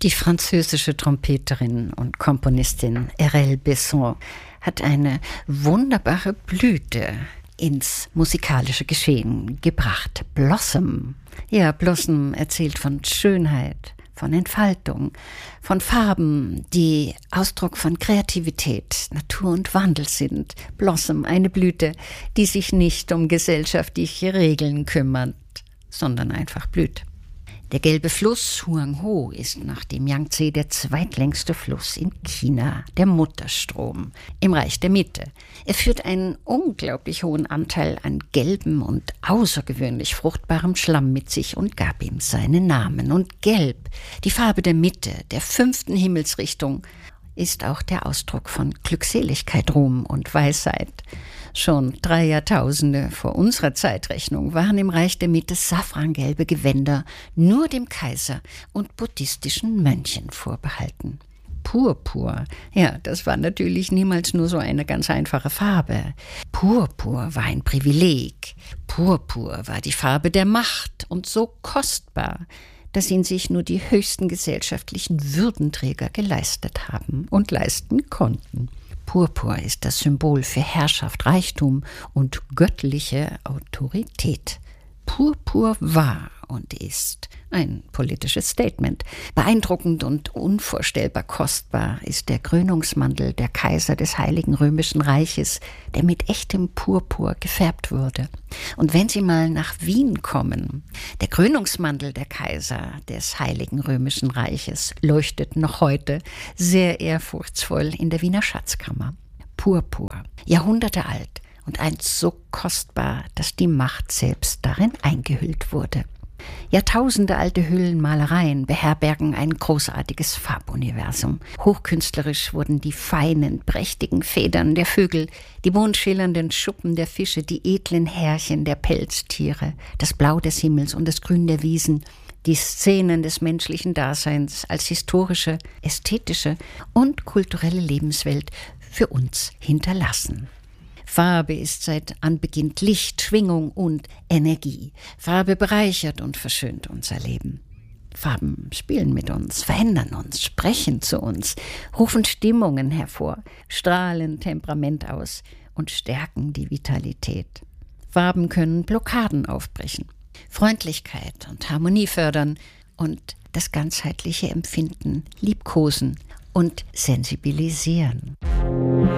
Die französische Trompeterin und Komponistin Aurel Besson hat eine wunderbare Blüte ins musikalische Geschehen gebracht. Blossom. Ja, Blossom erzählt von Schönheit, von Entfaltung, von Farben, die Ausdruck von Kreativität, Natur und Wandel sind. Blossom, eine Blüte, die sich nicht um gesellschaftliche Regeln kümmert, sondern einfach blüht. Der gelbe Fluss Huanghe ist nach dem Yangtze der zweitlängste Fluss in China, der Mutterstrom im Reich der Mitte. Er führt einen unglaublich hohen Anteil an gelbem und außergewöhnlich fruchtbarem Schlamm mit sich und gab ihm seinen Namen. Und gelb, die Farbe der Mitte, der 5. Himmelsrichtung, ist auch der Ausdruck von Glückseligkeit, Ruhm und Weisheit. Schon 3 Jahrtausende vor unserer Zeitrechnung waren im Reich der Mitte safrangelbe Gewänder nur dem Kaiser und buddhistischen Mönchen vorbehalten. Purpur, ja, das war natürlich niemals nur so eine ganz einfache Farbe. Purpur war ein Privileg. Purpur war die Farbe der Macht und so kostbar, dass ihn sich nur die höchsten gesellschaftlichen Würdenträger geleistet haben und leisten konnten. Purpur ist das Symbol für Herrschaft, Reichtum und göttliche Autorität. Purpur war und ist ein politisches Statement. Beeindruckend und unvorstellbar kostbar ist der Krönungsmantel der Kaiser des Heiligen Römischen Reiches, der mit echtem Purpur gefärbt wurde. Und wenn Sie mal nach Wien kommen, der Krönungsmantel der Kaiser des Heiligen Römischen Reiches leuchtet noch heute sehr ehrfurchtsvoll in der Wiener Schatzkammer. Purpur, Jahrhunderte alt und einst so kostbar, dass die Macht selbst darin eingehüllt wurde. Jahrtausende alte Höhlenmalereien beherbergen ein großartiges Farbuniversum. Hochkünstlerisch wurden die feinen, prächtigen Federn der Vögel, die buntschillernden Schuppen der Fische, die edlen Härchen der Pelztiere, das Blau des Himmels und das Grün der Wiesen, die Szenen des menschlichen Daseins als historische, ästhetische und kulturelle Lebenswelt für uns hinterlassen. Farbe ist seit Anbeginn Licht, Schwingung und Energie. Farbe bereichert und verschönt unser Leben. Farben spielen mit uns, verändern uns, sprechen zu uns, rufen Stimmungen hervor, strahlen Temperament aus und stärken die Vitalität. Farben können Blockaden aufbrechen, Freundlichkeit und Harmonie fördern und das ganzheitliche Empfinden liebkosen und sensibilisieren.